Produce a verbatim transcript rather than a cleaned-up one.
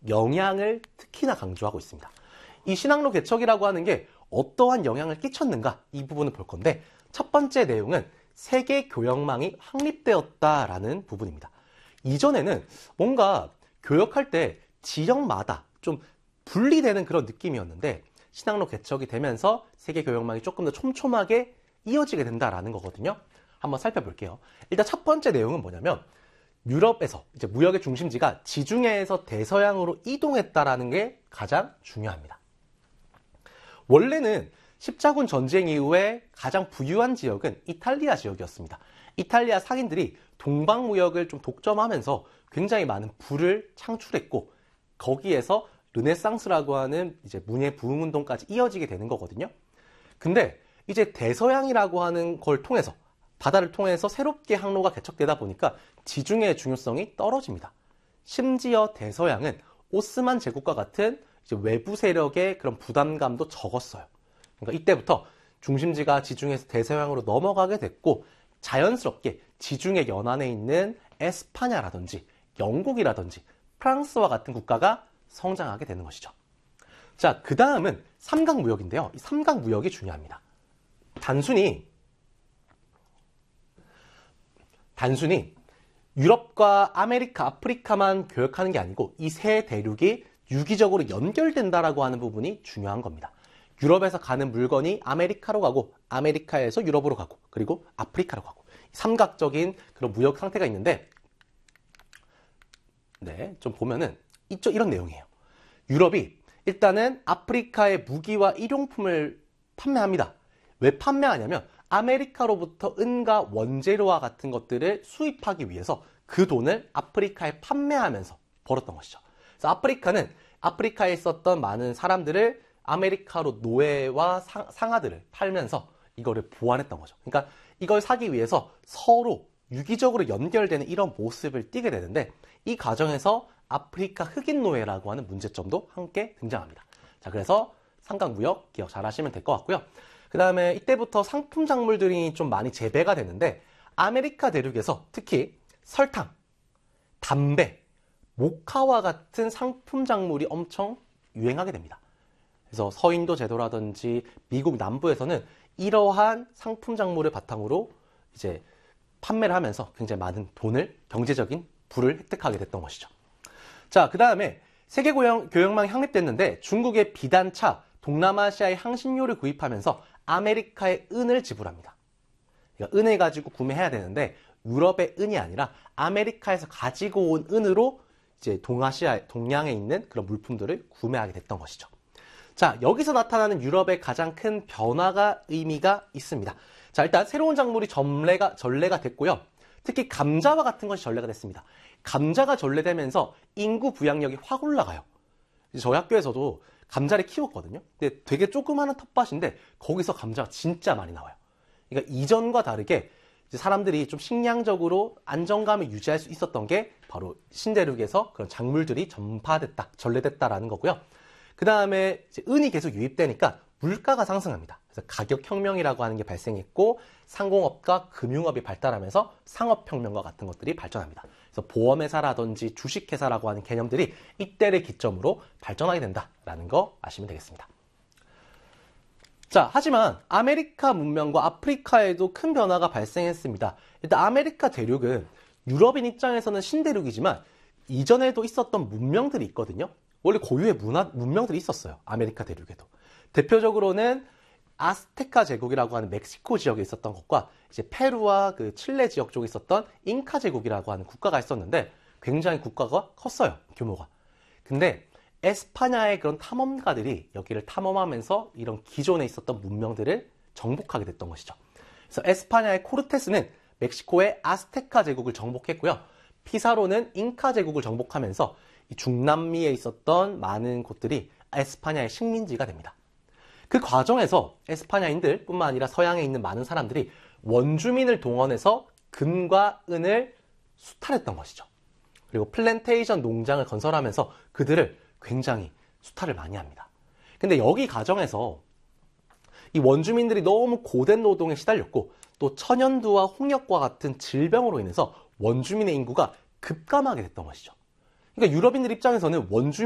영향을 특히나 강조하고 있습니다. 이 신항로 개척이라고 하는 게 어떠한 영향을 끼쳤는가 이 부분을 볼 건데 첫 번째 내용은 세계 교역망이 확립되었다라는 부분입니다. 이전에는 뭔가 교역할 때 지역마다 좀 분리되는 그런 느낌이었는데 신항로 개척이 되면서 세계 교역망이 조금 더 촘촘하게 이어지게 된다라는 거거든요. 한번 살펴볼게요. 일단 첫 번째 내용은 뭐냐면 유럽에서 이제 무역의 중심지가 지중해에서 대서양으로 이동했다라는 게 가장 중요합니다. 원래는 십자군 전쟁 이후에 가장 부유한 지역은 이탈리아 지역이었습니다. 이탈리아 상인들이 동방 무역을 좀 독점하면서 굉장히 많은 부를 창출했고 거기에서 르네상스라고 하는 이제 문예 부흥 운동까지 이어지게 되는 거거든요. 근데 이제 대서양이라고 하는 걸 통해서 바다를 통해서 새롭게 항로가 개척되다 보니까 지중해의 중요성이 떨어집니다. 심지어 대서양은 오스만 제국과 같은 이제 외부 세력의 그런 부담감도 적었어요. 그러니까 이때부터 중심지가 지중해에서 대서양으로 넘어가게 됐고 자연스럽게 지중해 연안에 있는 에스파냐라든지 영국이라든지 프랑스와 같은 국가가 성장하게 되는 것이죠. 자, 그 다음은 삼각무역인데요. 이 삼각무역이 중요합니다. 단순히 단순히 유럽과 아메리카, 아프리카만 교역하는 게 아니고 이 세 대륙이 유기적으로 연결된다라고 하는 부분이 중요한 겁니다. 유럽에서 가는 물건이 아메리카로 가고 아메리카에서 유럽으로 가고 그리고 아프리카로 가고 삼각적인 그런 무역 상태가 있는데 네, 좀 보면은 이쪽 이런 내용이에요. 유럽이 일단은 아프리카에 무기와 일용품을 판매합니다. 왜 판매하냐면 아메리카로부터 은과 원재료와 같은 것들을 수입하기 위해서 그 돈을 아프리카에 판매하면서 벌었던 것이죠. 그래서 아프리카는 아프리카에 있었던 많은 사람들을 아메리카로 노예와 상, 상아들을 팔면서 이거를 보완했던 거죠. 그러니까 이걸 사기 위해서 서로 유기적으로 연결되는 이런 모습을 띠게 되는데 이 과정에서 아프리카 흑인 노예라고 하는 문제점도 함께 등장합니다. 자, 그래서 삼각무역 기억 잘 하시면 될 것 같고요. 그 다음에 이때부터 상품 작물들이 좀 많이 재배가 되는데 아메리카 대륙에서 특히 설탕, 담배, 모카와 같은 상품 작물이 엄청 유행하게 됩니다. 그래서 서인도 제도라든지 미국 남부에서는 이러한 상품 작물을 바탕으로 이제 판매를 하면서 굉장히 많은 돈을, 경제적인 부를 획득하게 됐던 것이죠. 자, 그 다음에 세계 교역망이 확립됐는데 중국의 비단차, 동남아시아의 향신료를 구입하면서 아메리카의 은을 지불합니다. 그러니까 은을 가지고 구매해야 되는데 유럽의 은이 아니라 아메리카에서 가지고 온 은으로 이제 동아시아, 동양에 있는 그런 물품들을 구매하게 됐던 것이죠. 자, 여기서 나타나는 유럽의 가장 큰 변화가 의미가 있습니다. 자, 일단 새로운 작물이 전래가, 전래가 됐고요. 특히 감자와 같은 것이 전래가 됐습니다. 감자가 전래되면서 인구 부양력이 확 올라가요. 저희 학교에서도 감자를 키웠거든요. 근데 되게 조그마한 텃밭인데 거기서 감자가 진짜 많이 나와요. 그러니까 이전과 다르게 이제 사람들이 좀 식량적으로 안정감을 유지할 수 있었던 게 바로 신대륙에서 그런 작물들이 전파됐다, 전래됐다라는 거고요. 그 다음에 은이 계속 유입되니까 물가가 상승합니다. 그래서 가격혁명이라고 하는 게 발생했고 상공업과 금융업이 발달하면서 상업혁명과 같은 것들이 발전합니다. 그래서 보험회사라든지 주식회사라고 하는 개념들이 이때를 기점으로 발전하게 된다라는 거 아시면 되겠습니다. 자, 하지만 아메리카 문명과 아프리카에도 큰 변화가 발생했습니다. 일단 아메리카 대륙은 유럽인 입장에서는 신대륙이지만 이전에도 있었던 문명들이 있거든요. 원래 고유의 문화, 문명들이 있었어요. 아메리카 대륙에도. 대표적으로는 아스테카 제국이라고 하는 멕시코 지역에 있었던 것과 이제 페루와 그 칠레 지역 쪽에 있었던 잉카 제국이라고 하는 국가가 있었는데 굉장히 국가가 컸어요. 규모가. 근데 에스파냐의 그런 탐험가들이 여기를 탐험하면서 이런 기존에 있었던 문명들을 정복하게 됐던 것이죠. 그래서 에스파냐의 코르테스는 멕시코의 아스테카 제국을 정복했고요. 피사로는 잉카 제국을 정복하면서 이 중남미에 있었던 많은 곳들이 에스파냐의 식민지가 됩니다. 그 과정에서 에스파냐인들 뿐만 아니라 서양에 있는 많은 사람들이 원주민을 동원해서 금과 은을 수탈했던 것이죠. 그리고 플랜테이션 농장을 건설하면서 그들을 굉장히 수탈을 많이 합니다. 근데 여기 과정에서 이 원주민들이 너무 고된 노동에 시달렸고 또 천연두와 홍역과 같은 질병으로 인해서 원주민의 인구가 급감하게 됐던 것이죠. 그러니까 유럽인들 입장에서는 원주민